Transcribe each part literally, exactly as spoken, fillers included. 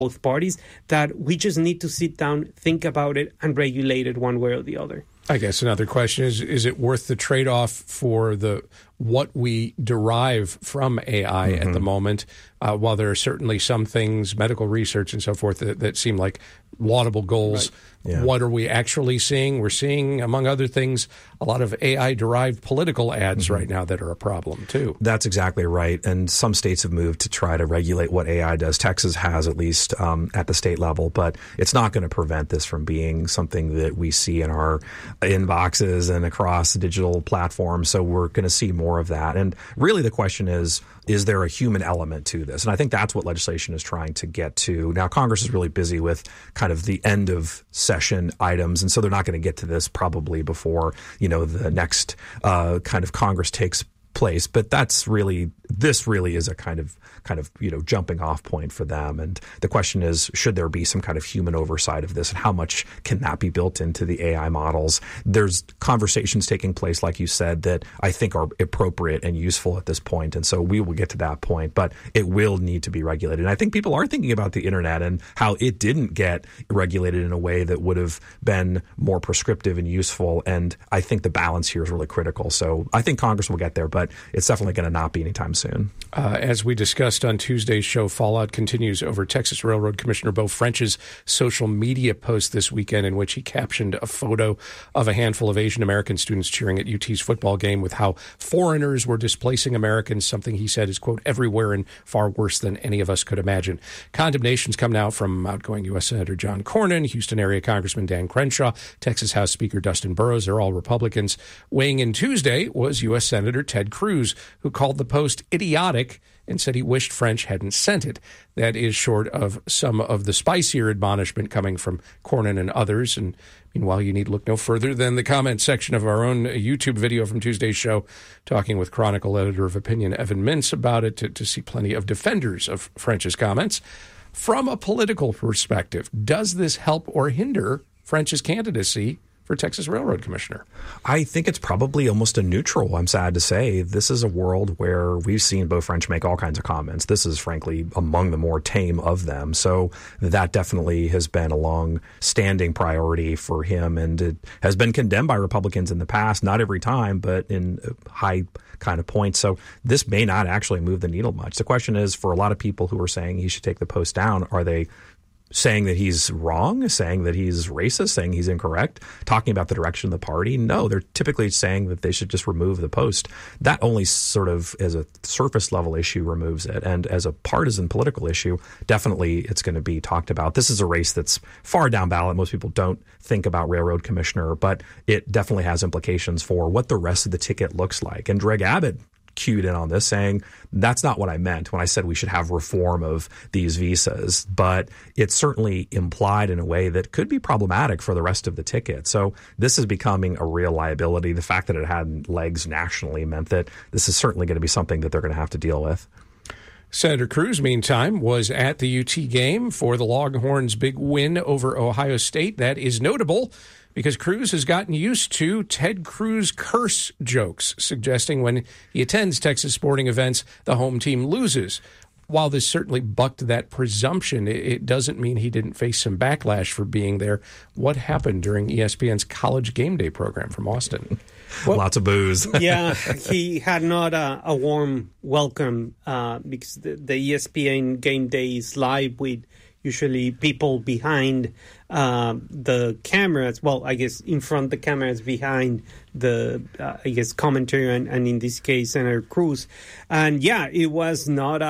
both parties, that we just need to sit down, think about it, and regulate it one way or the other. I guess another question is, is it worth the trade-off for the what we derive from A I mm-hmm. at the moment? Uh, while there are certainly some things, medical research and so forth, that, that seem like laudable goals, right. yeah. what are we actually seeing? We're seeing, among other things, a lot of A I-derived political ads mm-hmm. right now that are a problem, too. That's exactly right. And some states have moved to try to regulate what A I does. Texas has, at least um, at the state level. But it's not going to prevent this from being something that we see in our inboxes and across digital platforms. So we're going to see more of that. And really the question is, is there a human element to this? And I think that's what legislation is trying to get to. Now, Congress is really busy with kind of the end of session items, and so they're not going to get to this probably before, you know, the next uh, kind of Congress takes place. But that's really, this really is a kind of, kind of, you know, jumping off point for them. And the question is, should there be some kind of human oversight of this, and how much can that be built into the A I models? There's conversations taking place, like you said, that I think are appropriate and useful at this point. And so we will get to that point, but it will need to be regulated. And I think people are thinking about the internet and how it didn't get regulated in a way that would have been more prescriptive and useful. And I think the balance here is really critical. So I think Congress will get there, but it's definitely going to not be anytime soon. Uh, as we discussed on Tuesday's show, fallout continues over Texas Railroad Commissioner Beau French's social media post this weekend, in which he captioned a photo of a handful of Asian American students cheering at U T's football game with how foreigners were displacing Americans, something he said is, quote, everywhere and far worse than any of us could imagine. Condemnations come now from outgoing U S Senator John Cornyn, Houston area Congressman Dan Crenshaw, Texas House Speaker Dustin Burrows. They're all Republicans. Weighing in Tuesday was U S Senator Ted Cruz, who called the post idiotic and said he wished French hadn't sent it. That is short of some of the spicier admonishment coming from Cornyn and others. And meanwhile, you need look no further than the comment section of our own YouTube video from Tuesday's show, talking with Chronicle editor of opinion Evan Mintz about it, to, to see plenty of defenders of French's comments. From a political perspective, does this help or hinder French's candidacy for Texas Railroad Commissioner? I think it's probably almost a neutral, I'm sad to say. This is a world where we've seen Beau French make all kinds of comments. This is, frankly, among the more tame of them. So that definitely has been a long-standing priority for him, and it has been condemned by Republicans in the past, not every time, but in high kind of points. So this may not actually move the needle much. The question is, for a lot of people who are saying he should take the post down, are they saying that he's wrong, saying that he's racist, saying he's incorrect, talking about the direction of the party? No, they're typically saying that they should just remove the post. That only sort of, as a surface level issue, removes it. And as a partisan political issue, definitely it's going to be talked about. This is a race that's far down ballot. Most people don't think about railroad commissioner, but it definitely has implications for what the rest of the ticket looks like. And Greg Abbott cued in on this, saying that's not what I meant when I said we should have reform of these visas, but it's certainly implied in a way that could be problematic for the rest of the ticket. So this is becoming a real liability. The fact that it had legs nationally meant that this is certainly going to be something that they're going to have to deal with. Senator Cruz, meantime, was at the U T game for the Longhorns' big win over Ohio State. That is notable because Cruz has gotten used to Ted Cruz curse jokes, suggesting when he attends Texas sporting events, the home team loses. While this certainly bucked that presumption, it doesn't mean he didn't face some backlash for being there. What happened during E S P N's College Game Day program from Austin? Well, lots of booze. Yeah, he had not a, a warm welcome uh, because the, the E S P N Game Day is live with usually people behind uh, the cameras. Well, I guess in front of the cameras, behind the, uh, I guess, commentary, and, and in this case, Senator Cruz. And yeah, it was not a,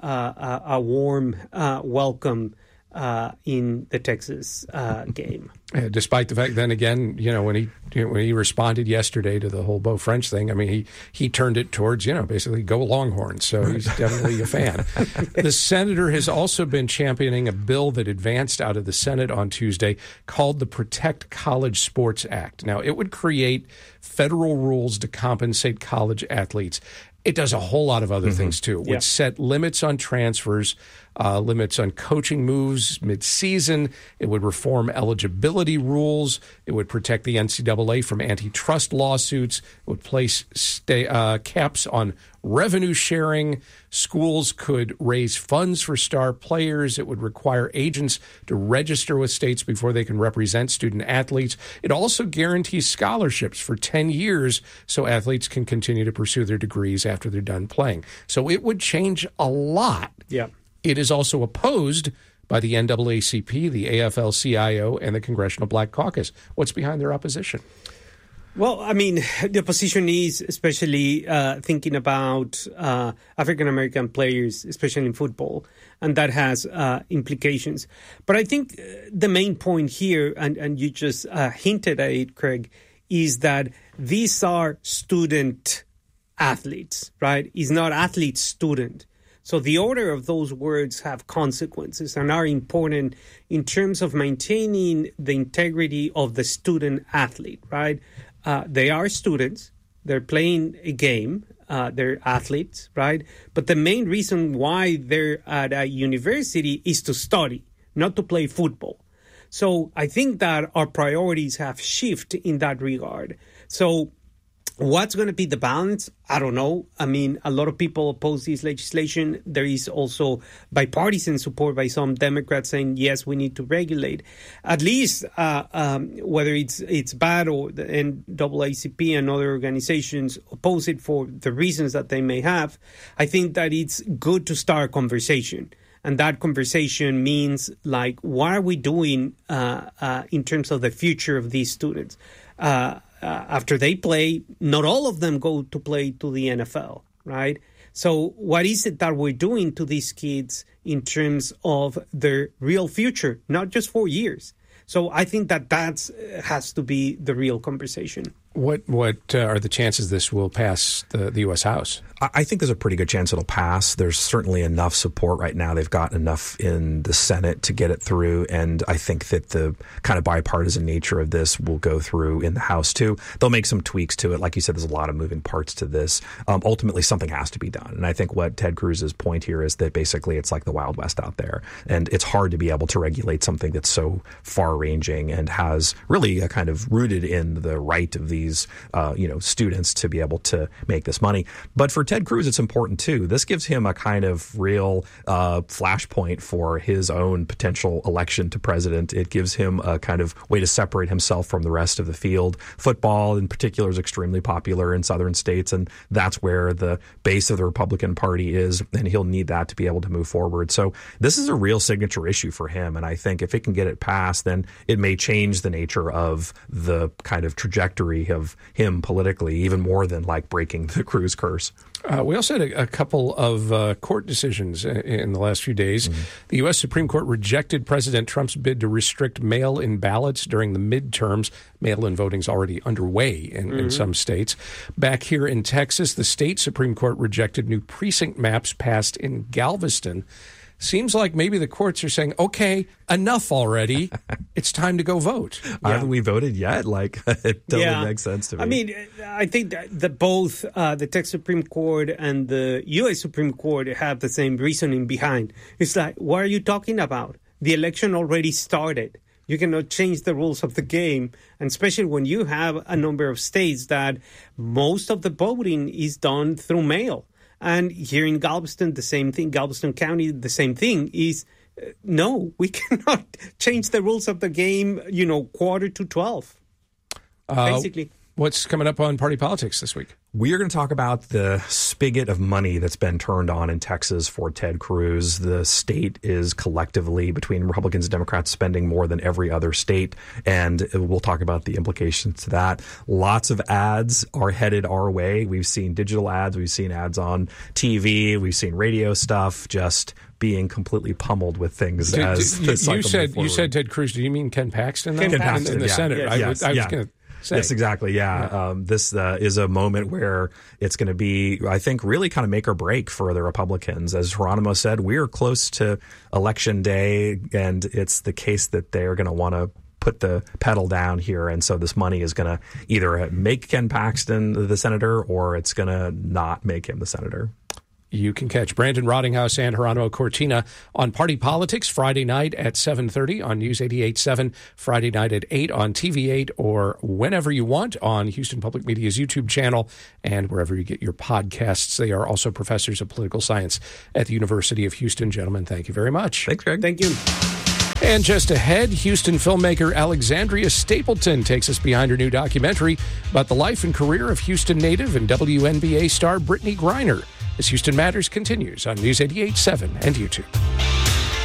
a, a warm uh, welcome uh, in the Texas uh, game. Yeah, despite the fact, then again, you know, when he when he responded yesterday to the whole Beau French thing, I mean, he, he turned it towards, you know, basically go Longhorns. So he's definitely a fan. The senator has also been championing a bill that advanced out of the Senate on Tuesday called the Protect College Sports Act. Now, it would create federal rules to compensate college athletes. It does a whole lot of other mm-hmm. things, too. It would yeah. set limits on transfers uh, limits on coaching moves mid-season. It would reform eligibility rules. It would protect the N C double A from antitrust lawsuits. It would place stay, uh, caps on revenue sharing. Schools could raise funds for star players. It would require agents to register with states before they can represent student athletes. It also guarantees scholarships for ten years so athletes can continue to pursue their degrees after they're done playing. So it would change a lot. Yeah. It is also opposed by the N double A C P, the A F L C I O, and the Congressional Black Caucus. What's behind their opposition? Well, I mean, the opposition is especially uh, thinking about uh, African-American players, especially in football, and that has uh, implications. But I think the main point here, and, and you just uh, hinted at it, Craig, is that these are student athletes, right? It's not athlete-student. So the order of those words have consequences and are important in terms of maintaining the integrity of the student athlete, right? Uh, they are students. They're playing a game. Uh, they're athletes, right? But the main reason why they're at a university is to study, not to play football. So I think that our priorities have shifted in that regard. So what's going to be the balance? I don't know. I mean, a lot of people oppose this legislation. There is also bipartisan support by some Democrats saying, yes, we need to regulate. At least uh, um, whether it's it's bad or the N double A C P and other organizations oppose it for the reasons that they may have, I think that it's good to start a conversation. And that conversation means, like, what are we doing uh, uh, in terms of the future of these students? Uh, uh, after they play, not all of them go to play to the N F L, right? So what is it that we're doing to these kids in terms of their real future, not just four years? So I think that that has to be the real conversation. What what uh, are the chances this will pass the, the U S House? I think there's a pretty good chance it'll pass. There's certainly enough support right now. They've got enough in the Senate to get it through. And I think that the kind of bipartisan nature of this will go through in the House, too. They'll make some tweaks to it. Like you said, there's a lot of moving parts to this. Um, ultimately, something has to be done. And I think what Ted Cruz's point here is that basically it's like the Wild West out there. And it's hard to be able to regulate something that's so far-ranging and has really a kind of rooted in the right of these uh, you know, students to be able to make this money. But for Ted Cruz, it's important, too. This gives him a kind of real uh, flashpoint for his own potential election to president. It gives him a kind of way to separate himself from the rest of the field. Football, in particular, is extremely popular in southern states, and that's where the base of the Republican Party is, and he'll need that to be able to move forward. So this is a real signature issue for him, and I think if it can get it passed, then it may change the nature of the kind of trajectory of him politically, even more than like breaking the Cruz curse. Uh, we also had a, a couple of uh, court decisions in, in the last few days. Mm-hmm. The U S Supreme Court rejected President Trump's bid to restrict mail-in ballots during the midterms. Mail-in voting is already underway in, mm-hmm. in some states. Back here in Texas, the state Supreme Court rejected new precinct maps passed in Galveston. Seems like maybe the courts are saying, okay, enough already. It's time to go vote. Yeah. Haven't we voted yet? Like, it totally yeah. makes sense to me. I mean, I think that the, both uh, the Texas Supreme Court and the U S Supreme Court have the same reasoning behind. It's like, what are you talking about? The election already started. You cannot change the rules of the game, and especially when you have a number of states that most of the voting is done through mail. And here in Galveston, the same thing. Galveston County, the same thing is, uh, no, we cannot change the rules of the game, you know, quarter to twelve, uh, basically. What's coming up on Party Politics this week? We are going to talk about the spigot of money that's been turned on in Texas for Ted Cruz. The state is collectively, between Republicans and Democrats, spending more than every other state, and we'll talk about the implications to that. Lots of ads are headed our way. We've seen digital ads. We've seen ads on T V. We've seen radio stuff just being completely pummeled with things. Did, as did, the you, cycle you said forward. You said Ted Cruz. Do you mean Ken Paxton? Ken though? Paxton, in, in the yeah. Senate. Yes, I, yes, I was yeah. going to say. Yes, exactly. Yeah. yeah. Um, this uh, is a moment where it's going to be, I think, really kind of make or break for the Republicans. As Geronimo said, we are close to Election Day, and it's the case that they're going to want to put the pedal down here. And so this money is going to either make Ken Paxton the senator or it's going to not make him the senator. You can catch Brandon Rottinghouse and Geronimo Cortina on Party Politics Friday night at seven thirty on News eighty-eight point seven, Friday night at eight on T V eight, or whenever you want on Houston Public Media's YouTube channel and wherever you get your podcasts. They are also professors of political science at the University of Houston. Gentlemen, thank you very much. Thanks, Greg. Thank you. And just ahead, Houston filmmaker Alexandria Stapleton takes us behind her new documentary about the life and career of Houston native and W N B A star Brittany Griner, as Houston Matters continues on News eighty-eight point seven and YouTube.